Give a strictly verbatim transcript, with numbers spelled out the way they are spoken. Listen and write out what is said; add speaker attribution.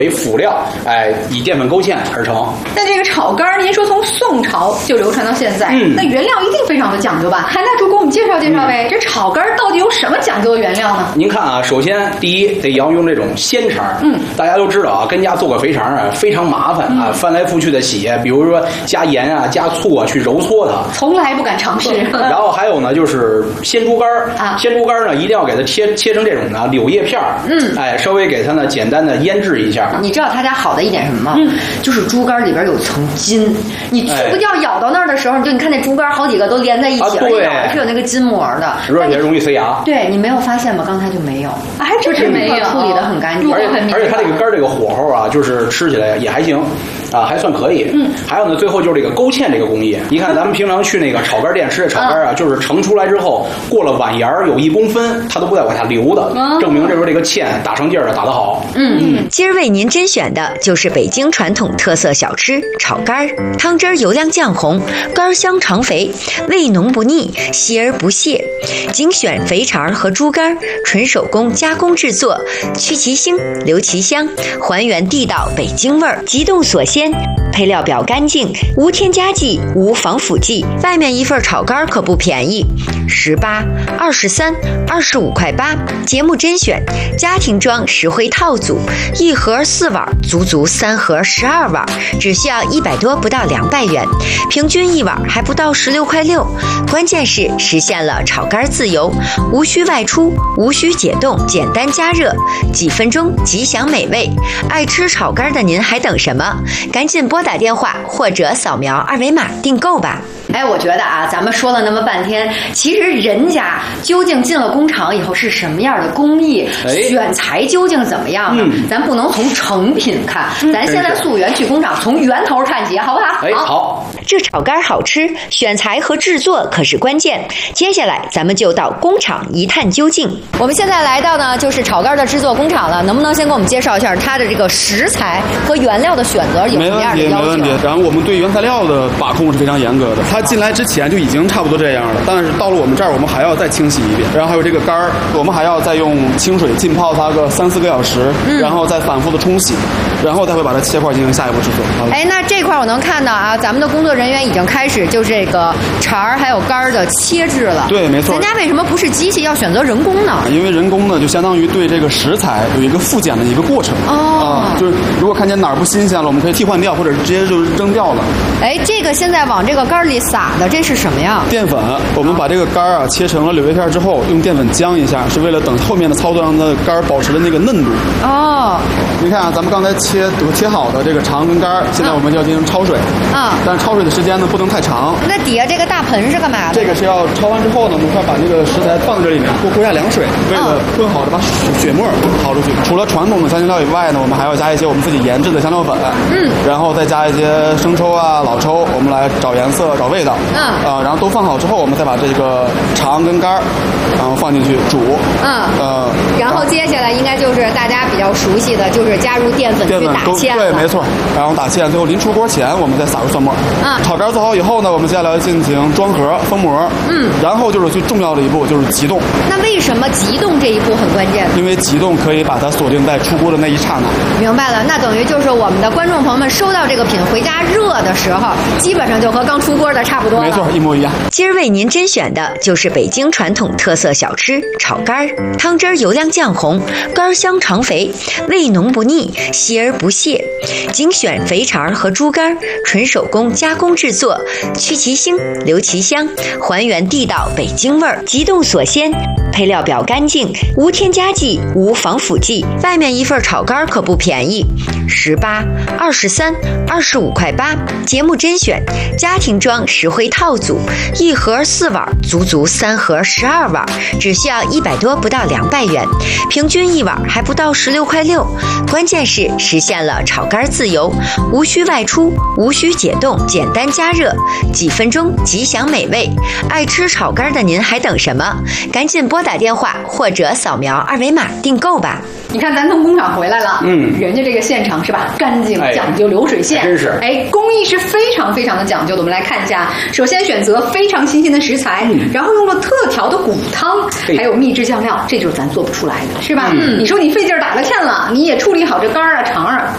Speaker 1: 为辅料，哎，以淀粉勾芡而成。
Speaker 2: 那这个炒肝，您说从宋朝就流传到现在，嗯，那原料一定非常的讲究吧？韩大厨给我们介绍介绍呗，嗯、这炒肝到底有什么讲究的原料呢？
Speaker 1: 您看啊，首先第一得要用这种鲜肠，嗯，大家都知道啊，跟家做个肥肠啊非常麻烦啊，嗯、翻来覆去的洗，比如说加盐啊、加醋啊去揉搓它，
Speaker 2: 从来不敢尝试。
Speaker 1: 然后还有呢，就是鲜猪肝啊，鲜猪肝呢一定要给它切切成这种呢柳叶片儿，嗯，哎，稍微给它呢简单的腌制一下。
Speaker 3: 你知道他家好的一点什么吗？嗯，就是猪肝里边有层筋，你去不掉，咬到那儿的时候，就你看那猪肝好几个都连在一起，而且咬的是有那个筋膜的，
Speaker 1: 而且容易塞牙。
Speaker 3: 对，你没有发现吗？刚才就没有，
Speaker 2: 还真是没有，
Speaker 3: 处理的很干净，
Speaker 1: 而且而且它这个肝这个火候啊，就是吃起来也还行。啊，还算可以。嗯，还有呢，最后就是这个勾芡这个工艺。你看，咱们平常去那个炒肝店吃的炒肝啊，就是盛出来之后，过了碗沿儿有一公分，它都不带往下流的，证明这时候这个芡打成劲儿了，打得好。
Speaker 4: 嗯嗯。今儿为您甄选的就是北京传统特色小吃炒肝，汤汁油亮酱红，肝香肠肥，味浓不腻，稀而不泄。精选肥肠和猪肝，纯手工加工制作，去其腥，留其香，还原地道北京味儿，急冻锁鲜。配料表干净，无添加剂，无防腐剂。外面一份炒肝可不便宜，十八、二十三、二十五块八。节目甄选，家庭装实惠套组，一盒四碗，足足三盒十二碗，只需要一百多，不到两百元，平均一碗还不到十六块六。关键是实现了炒肝自由，无需外出，无需解冻，简单加热，几分钟即享美味。爱吃炒肝的您还等什么？赶紧拨打电话或者扫描二维码订购吧。
Speaker 3: 哎，我觉得啊，咱们说了那么半天，其实人家究竟进了工厂以后是什么样的工艺，哎、选材究竟怎么样呢？嗯、咱不能从成品看，嗯、咱现在溯源去工厂，从源头看起，好不好？
Speaker 1: 哎，好。
Speaker 4: 这炒肝好吃，选材和制作可是关键。接下来咱们就到工厂一探究竟。
Speaker 3: 我们现在来到呢，就是炒肝的制作工厂了，能不能先给我们介绍一下它的这个食材和原料的选择有什么样的要求？
Speaker 5: 没问题，没问题。然后我们对原材料的把控是非常严格的。它进来之前就已经差不多这样了，但是到了我们这儿，我们还要再清洗一遍。然后还有这个肝儿，我们还要再用清水浸泡它个三四个小时，嗯、然后再反复的冲洗，然后再会把它切块进行下一步制作。
Speaker 3: 哎，那这块我能看到啊，咱们的工作人员已经开始就这个肠儿还有肝儿的切制了。
Speaker 5: 对，没错。
Speaker 3: 咱家为什么不是机器，要选择人工呢？
Speaker 5: 因为人工呢，就相当于对这个食材有一个复检的一个过程。哦。啊，就是如果看见哪儿不新鲜了，我们可以替换掉，或者直接就扔掉了。
Speaker 3: 哎，这个现在往这个肝里撒的，这是什么呀？
Speaker 5: 淀粉。我们把这个肝啊切成了柳叶片之后，用淀粉浆一下，是为了等后面的操作让它的肝保持的那个嫩度。哦。你看啊，咱们刚才切切好的这个肠跟肝，现在我们就要进行焯水。啊。但是焯水的时间呢不能太长。
Speaker 3: 那底下这个大盆是干嘛的？
Speaker 5: 这个是要焯完之后呢，我们要把这个食材放在这里面，过过下凉水，为了更好的把血沫掏出去。除了传统的香辛料以外呢，我们还要加一些我们自己研制的香料粉。嗯。然后再加一些生抽啊、老抽，我们来找颜色、找味道。嗯。啊，然后都放好之后，我们再把这个肠跟肝，然后放进去煮。嗯。呃。
Speaker 3: 然后接下来应该就是大家比较熟悉的，就是加入淀粉去打芡。
Speaker 5: 对，没错。然后打芡，最后临出锅前，我们再撒入蒜末。嗯。炒肝做好以后呢，我们接下来进行装盒、封膜。嗯。然后就是最重要的一步，就是急冻。
Speaker 3: 那为什么急冻这一步很关键呢？
Speaker 5: 因为急冻可以把它锁定在出锅的那一刹那。
Speaker 3: 明白了，那等于就是我们的观众朋友们收到这个品回家热的时候，基本上就和刚出锅的差不多了。
Speaker 5: 没错，一模一样。
Speaker 4: 今儿为您甄选的就是北京传统特色小吃炒肝，汤汁油亮酱红，肝香肠肥，味浓不腻，稀而不泄。精选肥肠和猪肝，纯手工加工制作，去其腥，留其香，还原地道北京味儿，急冻锁鲜。配料表干净，无添加剂，无防腐剂。外面一份炒肝可不便宜，十八、二十三、二十五块八。节目甄选，家庭装实惠套组，一盒四碗，足足三盒十二碗，只需要一百多，不到两百元，平均一碗还不到十六块六。关键是实现了炒肝自由，无需外出，无需解冻，简单加热，几分钟即享美味。爱吃炒肝的您还等什么？赶紧拨打电话或者扫描二维码订购吧。
Speaker 2: 你看咱从工厂回来了，嗯，人家这个现场是吧，干净讲究流水线，
Speaker 1: 真是，
Speaker 2: 哎，工艺是非常非常的讲究的。我们来看一下，首先选择非常新鲜的食材，嗯、然后用了特调的骨汤，还有秘制酱料，这就是咱做不出来的，是吧？嗯，你说你费劲打了芡了，你也处理好这肝啊肠啊，